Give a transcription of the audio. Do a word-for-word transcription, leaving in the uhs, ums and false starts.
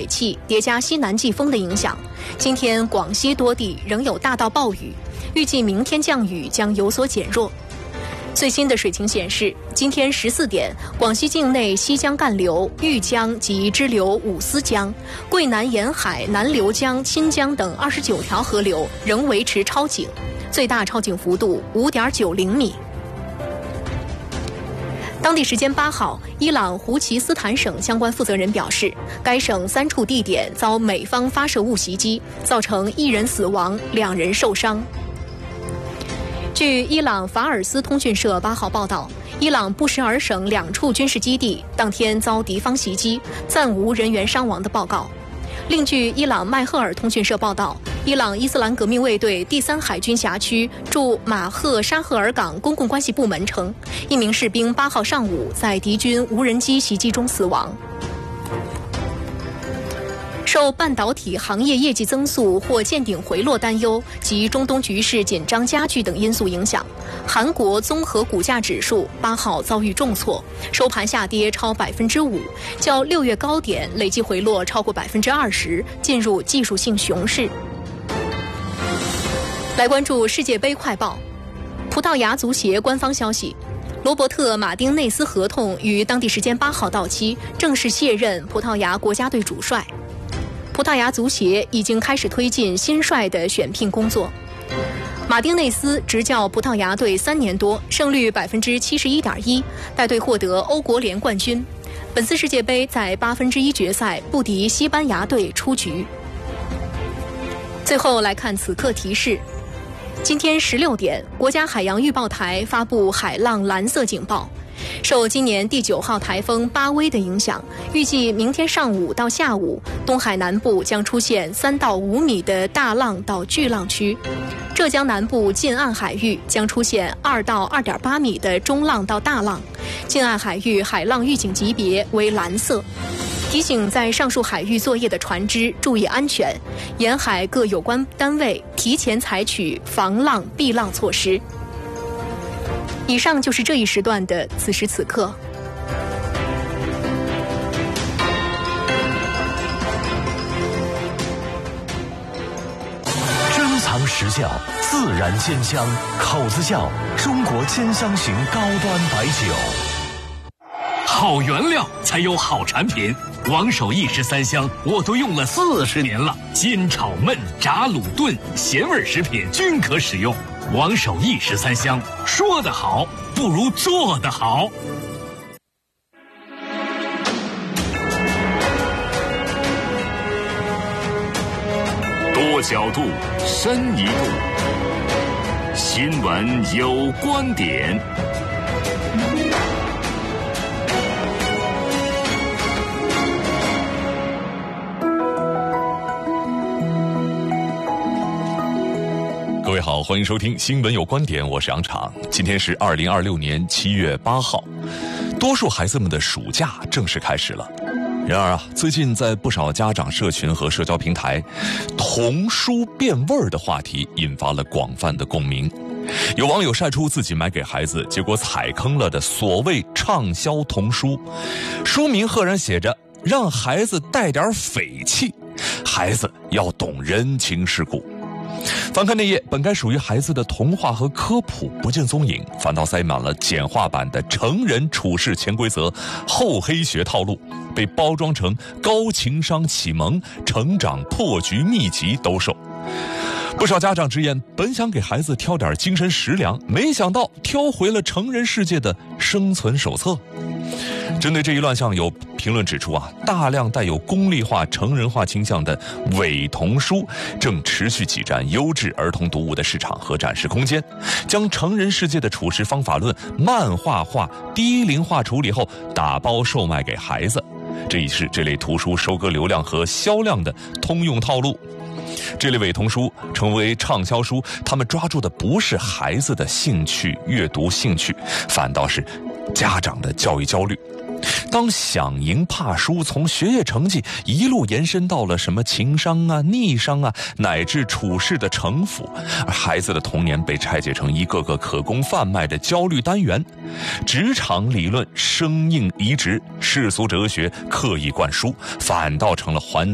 气叠加西南季风的影响，今天广西多地仍有大到暴雨，预计明天降雨将有所减弱。最新的水情显示，今天十四点，广西境内西江干流、豫江及支流五思江、桂南沿海南流江、钦江等二十九条河流仍维持超警，最大超警幅度五点九零米。当地时间八号，伊朗胡齐斯坦省相关负责人表示，该省三处地点遭美方发射物袭击，造成一人死亡，两人受伤。据伊朗法尔斯通讯社八号报道，伊朗布什尔省两处军事基地当天遭敌方袭击，暂无人员伤亡的报告。另据伊朗麦赫尔通讯社报道，伊朗伊斯兰革命卫队第三海军辖区驻马赫沙赫尔港公共关系部门称，一名士兵八号上午在敌军无人机袭击中死亡。受半导体行业业绩增速或见顶回落担忧及中东局势紧张加剧等因素影响，韩国综合股价指数八号遭遇重挫，收盘下跌超百分之五，较六月高点累计回落超过百分之二十，进入技术性熊市。来关注世界杯快报，葡萄牙足协官方消息，罗伯特·马丁内斯合同于当地时间八号到期，正式卸任葡萄牙国家队主帅。葡萄牙足协已经开始推进新帅的选聘工作。马丁内斯执教葡萄牙队三年多，胜率百分之七十一点一，带队获得欧国联冠军。本次世界杯在八分之一决赛不敌西班牙队出局。最后来看此刻提示。今天十六点，国家海洋预报台发布海浪蓝色警报。受今年第九号台风巴威的影响，预计明天上午到下午，东海南部将出现三到五米的大浪到巨浪区，浙江南部近岸海域将出现二到二点八米的中浪到大浪，近岸海域海浪预警级别为蓝色。提醒在上述海域作业的船只注意安全，沿海各有关单位提前采取防浪避浪措施。以上就是这一时段的此时此刻。 珍藏实窖，自然鲜香，口子窖中国兼香型高端白酒。 好原料才有好产品，王守义十三香我都用了四十年了，煎炒焖炸卤炖咸味食品均可使用。王守义十三香，说得好不如做得好。 多角度，深一度，新闻有观点。 各位好，欢迎收听新闻有观点，我是杨昶。今天是二零二六年七月八号，多数孩子们的暑假正式开始了。然而啊，最近在不少家长社群和社交平台，童书变味儿的话题引发了广泛的共鸣。有网友晒出自己买给孩子结果踩坑了的所谓畅销童书，书名赫然写着让孩子带点匪气，孩子要懂人情世故。翻看内页，本该属于孩子的童话和科普不见踪影，反倒塞满了简化版的成人处事潜规则、厚黑学套路，被包装成高情商启蒙、成长破局秘籍兜售。不少家长直言，本想给孩子挑点精神食粮，没想到挑回了成人世界的生存手册。针对这一乱象，有评论指出啊，大量带有功利化、成人化倾向的伪童书正持续挤占优质儿童读物的市场和展示空间，将成人世界的处事方法论漫画化、低龄化处理后打包售卖给孩子，这已是这类图书收割流量和销量的通用套路。这类伪童书成为畅销书，他们抓住的不是孩子的兴趣、阅读兴趣，反倒是家长的教育焦虑。当想赢怕输从学业成绩一路延伸到了什么情商啊、逆商啊，乃至处事的城府，而孩子的童年被拆解成一个个可供贩卖的焦虑单元，职场理论生硬移植，世俗哲学刻意灌输，反倒成了环